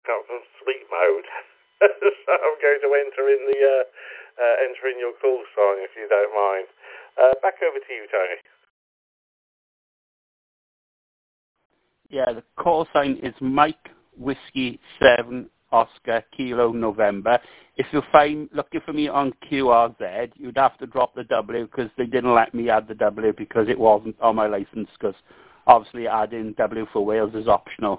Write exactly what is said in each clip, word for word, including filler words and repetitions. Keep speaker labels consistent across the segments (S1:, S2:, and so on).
S1: come from sleep mode. So I'm going to enter in the uh, uh, enter in your call sign if you don't mind. Uh, back over to you, Tony.
S2: Yeah, the call sign is Mike Whiskey seven Oscar Kilo November. If you find looking for me on Q R Z, you'd have to drop the W because they didn't let me add the W because it wasn't on my license. Because obviously adding W for Wales is optional.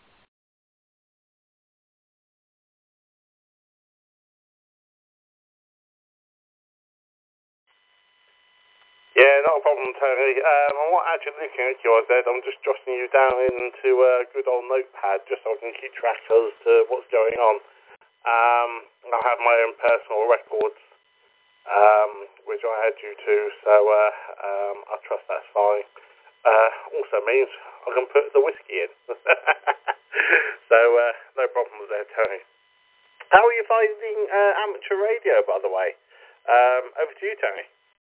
S1: Yeah, not a problem, Tony. Um, I'm not actually looking at Q R Z. I'm just jotting you down into a good old notepad just so I can keep track as to what's going on. Um, I have my own personal records, um, which I add you to, so uh, um, I trust that's fine. Uh, also means I can put the whiskey in. So, uh, no problems there, Tony. How are you finding uh, amateur radio, by the way? Um, over to you, Tony.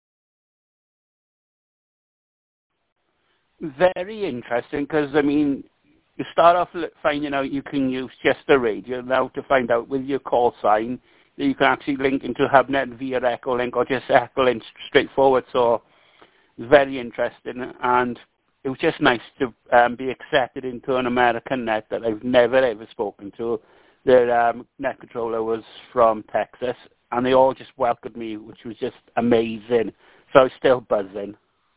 S2: Very interesting because, I mean, you start off finding out you can use just the radio. Now to find out with your call sign that you can actually link into HubNet via Echolink or just Echolink straightforward. So it's very interesting, and it was just nice to um, be accepted into an American net that I've never ever spoken to. Their um, net controller was from Texas, and they all just welcomed me, which was just amazing. So I was still buzzing.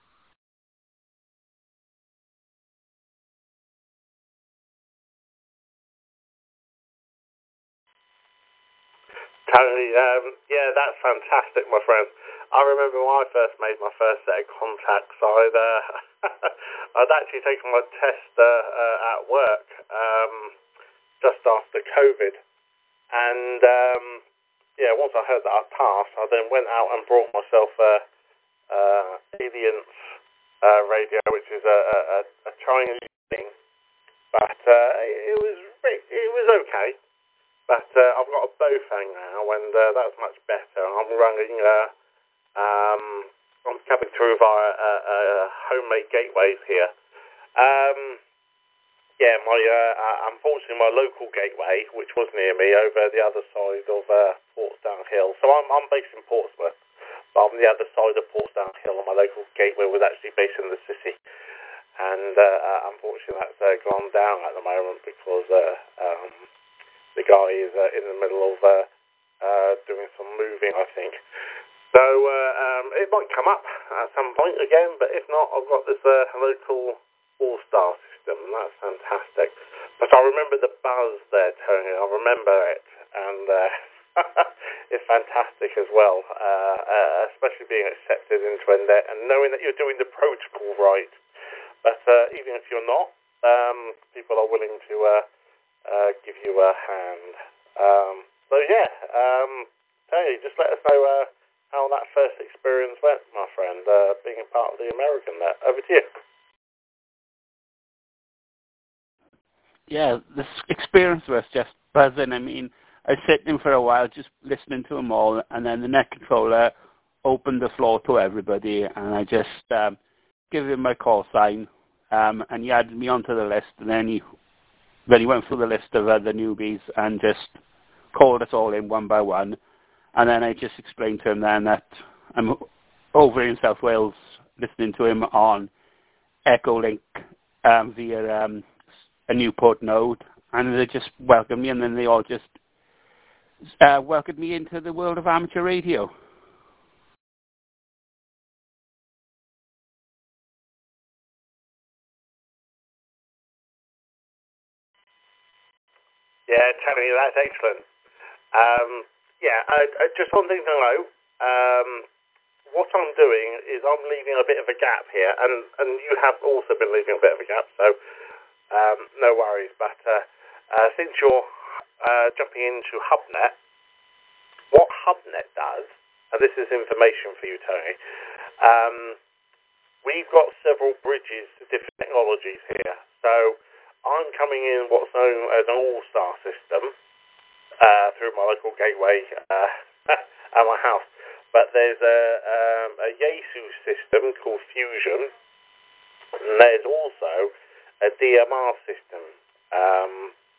S1: Tony, um, yeah, that's fantastic, my friend. I remember when I first made my first set of contacts, I'd, uh, I'd actually taken my test uh, uh, at work um, just after COVID. And, um, yeah, once I heard that I passed, I then went out and brought myself a, uh, Aliens uh, radio, which is a, a, a Chinese thing. But uh, it was it was okay. But uh, I've got a Bofang now, and uh, that's much better. I'm running, uh, um, I'm coming through via uh, uh, homemade gateways here. Um, yeah, my uh, uh, unfortunately my local gateway, which was near me, over the other side of uh, Portsdown Hill. So I'm I'm based in Portsmouth, but on the other side of Portsdown Hill, and my local gateway was actually based in the city. And uh, uh, unfortunately, that's uh, gone down at the moment because. Uh, um, The guy is uh, in the middle of uh, uh, doing some moving, I think. So uh, um, it might come up at some point again, but if not, I've got this uh, local all-star system, and that's fantastic. But I remember the buzz there, Tony. I remember it, and uh, it's fantastic as well, uh, uh, especially being accepted into a net and knowing that you're doing the protocol right. But uh, even if you're not, um, people are willing to... Uh, Uh, give you a hand. Um, so yeah, um, Tony, just let us know uh, how that first experience went, my friend, uh, being a part of the American there. Over to you.
S2: Yeah, this experience was just buzzing. I mean, I was sitting for a while just listening to them all, and then the net controller opened the floor to everybody, and I just um, gave him my call sign, um, and he added me onto the list, and then he Then he went through the list of other newbies and just called us all in one by one. And then I just explained to him then that I'm over in South Wales listening to him on Echolink um, via um, a Newport node. And they just welcomed me, and then they all just uh, welcomed me into the world of amateur radio.
S1: Yeah, Tony, that's excellent. Um, yeah, I, I, just one thing to know. Um, what I'm doing is I'm leaving a bit of a gap here, and, and you have also been leaving a bit of a gap, so um, no worries. But uh, uh, since you're uh, jumping into HubNet, what HubNet does, and this is information for you, Tony, um, we've got several bridges to different technologies here. So I'm coming in what's known as an all-star system uh, through my local gateway uh, at my house. But there's a, um, a Yaesu system called Fusion, and there's also a D M R system. Um,